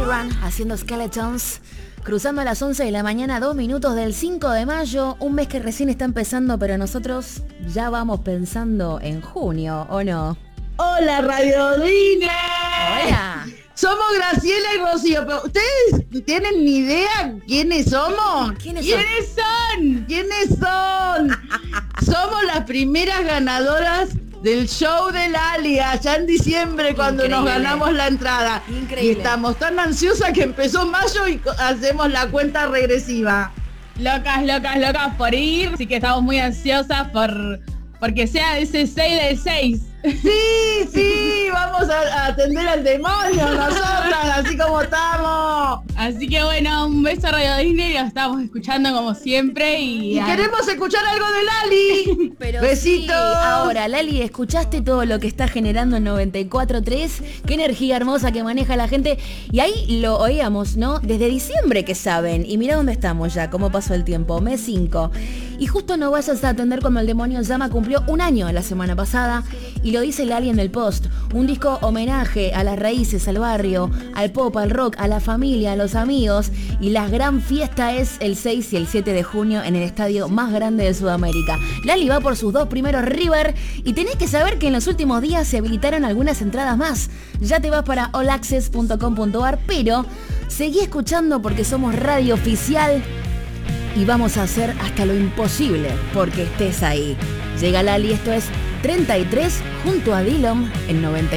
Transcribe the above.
Sheeran haciendo Skeletons, cruzando a las 11 de la mañana, 2 minutos del 5 de mayo, un mes que recién está empezando, pero nosotros ya vamos pensando en junio, ¿o no? Hola, Radio Dine. Hola. Somos Graciela y Rocío, pero ¿ustedes tienen ni idea quiénes somos? ¿Quiénes son? Somos las primeras ganadoras del show de Lali, allá en diciembre, cuando nos ganamos la entrada. Increíble. Y estamos tan ansiosas que empezó mayo y hacemos la cuenta regresiva. Locas por ir, así que estamos muy ansiosas porque sea ese 6 del 6. Sí, vamos a atender al demonio nosotras, así como estamos. Así que bueno, un beso a Radio Disney, lo estamos escuchando como siempre Y queremos escuchar algo de Lali. Pero Besitos. sí, ahora, Lali, ¿escuchaste todo lo que está generando en 94.3? Qué energía hermosa que maneja la gente. Y ahí lo oíamos, ¿no? Desde diciembre que saben. Y mira dónde estamos ya, cómo pasó el tiempo. Mes 5. Y justo no vayas a atender cuando el demonio llama, cumplió un año la semana pasada. Y lo dice Lali en el post. Un disco homenaje a las raíces, al barrio, al pop, al rock, a la familia, a los amigos. Y la gran fiesta es el 6 y el 7 de junio en el estadio más grande de Sudamérica. Lali va por sus 2 primeros River. Y tenés que saber que en los últimos días se habilitaron algunas entradas más. Ya te vas para allaccess.com.ar, pero seguí escuchando porque somos radio oficial. Y vamos a hacer hasta lo imposible porque estés ahí. Llega Lali, esto es 33 junto a Dillom en 94.